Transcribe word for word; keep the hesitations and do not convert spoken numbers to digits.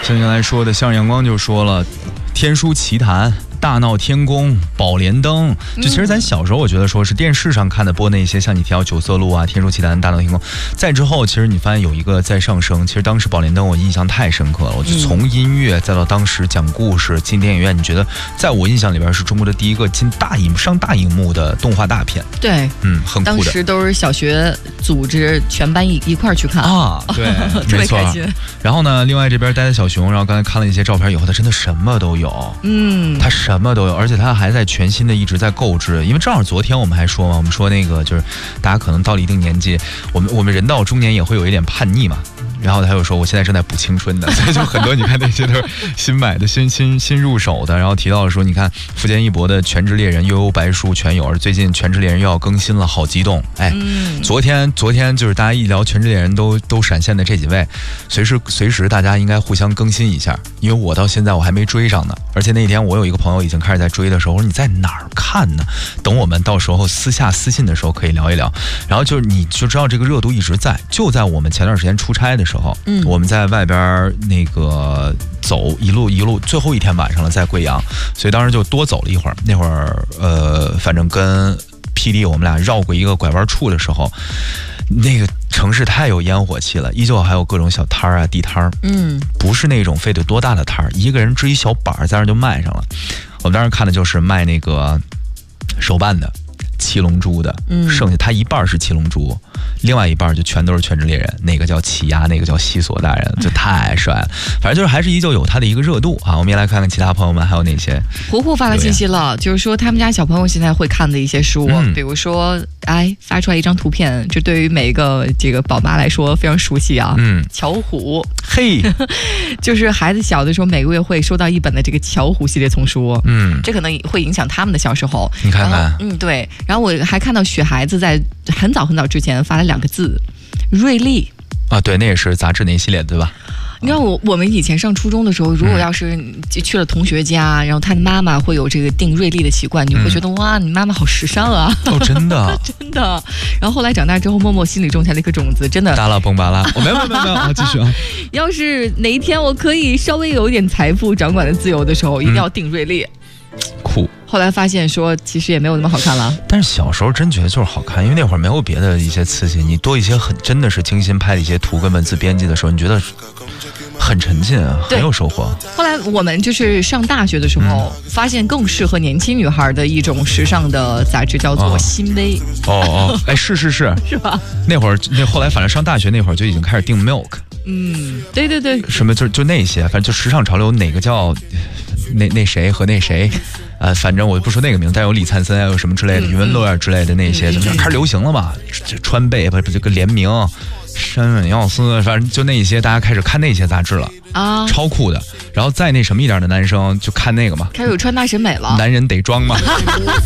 像刚才说的，像阳光就说了，天书奇谭、大闹天宫、宝莲灯，就其实咱小时候我觉得说是电视上看的播那些，像你提到九色鹿啊、天书奇谭、大闹天宫，再之后其实你发现有一个在上升。其实当时宝莲灯我印象太深刻了，我就从音乐再到当时讲故事进电影院，你觉得在我印象里边是中国的第一个进大荧上大荧幕的动画大片。 对， 嗯，很酷的。 当时都是小学组织全班一一块儿去看啊，对， 特别开心。 然后呢，另外这边呆呆小熊，然后刚才看了一些照片以后，他真的什么都有，嗯，他什么都有，而且他还在全新的一直在购置。因为正好昨天我们还说嘛，我们说那个就是大家可能到了一定年纪，我们我们人到中年也会有一点叛逆嘛。然后他又说我现在正在补青春的，所以就很多你看那些都是新买的新新新入手的。然后提到了说，你看富坚义博的《全职猎人》、悠悠白书全有，而最近《全职猎人》又要更新了，好激动！哎，嗯、昨天昨天就是大家一聊《全职猎人》都都闪现的这几位，随时随时大家应该互相更新一下，因为我到现在我还没追上呢。而且那天我有一个朋友已经开始在追的时候，我说你在哪儿看呢？等我们到时候私下私信的时候可以聊一聊。然后就是你就知道这个热度一直在，就在我们前段时间出差的时候。嗯，我们在外边那个走一路一路，最后一天晚上了，在贵阳，所以当时就多走了一会儿。那会儿呃，反正跟 P D 我们俩绕过一个拐弯处的时候，那个城市太有烟火气了，依旧还有各种小摊儿啊、地摊儿，嗯，不是那种非得多大的摊儿，一个人支一小板在那就卖上了。我们当时看的就是卖那个手办的。七龙珠的，嗯，剩下它一半是七龙珠，另外一半就全都是全职猎人，哪个叫奇亚，哪个叫西索大人，就太帅了。反正就是还是依旧有它的一个热度啊。我们也来看看其他朋友们还有哪些。 胡胡发了信息了，就是说他们家小朋友现在会看的一些书，嗯、比如说，哎，发出来一张图片，这对于每一个这个宝妈来说非常熟悉啊。嗯，巧虎， 嘿， 就是孩子小的时候每个月会收到一本的这个巧虎系列丛书，嗯，这可能会影响他们的小时候。 你看看， 嗯，对。然后我还看到雪孩子在很早很早之前发了两个字，瑞丽啊，对，那也是杂志那一系列对吧？ 你知道我我们以前上初中的时候，如果要是去了同学家，嗯、然后他的妈妈会有这个订瑞丽的习惯，你会觉得、嗯、哇，你妈妈好时尚啊！ 哦，真的， 真的。然后后来长大之后，默默心里种下了一颗种子，真的。 达拉崩巴拉，我、哦、没有没有没有没有，啊，继续啊。 要是哪一天我可以稍微有一点财富掌管的自由的时候，一定要订瑞丽。 嗯、酷。 后来发现说其实也没有那么好看了， 但是小时候真觉得就是好看，因为那会儿没有别的一些刺激，你多一些很真的是精心拍的一些图跟文字编辑的时候，你觉得很沉浸啊，很有收获。 后来我们就是上大学的时候、嗯、发现更适合年轻女孩的一种时尚的杂志叫做新微。 哦哦，哎，是是是是吧？ 那会儿那后来反正上大学那会儿就已经开始订 Milk。 嗯，对对对， 什么就就那些，反正就时尚潮流哪个叫那那谁和那谁，呃，反正我不说那个名字，但有李灿森，还有什么之类的，余文乐之类的那些，就开始流行了嘛。川贝不这个联名，山本耀司，反正就那些，大家开始看那些杂志了啊，超酷的。然后再那什么一点的男生就看那个嘛， 开始有穿搭审美了， 男人得装嘛。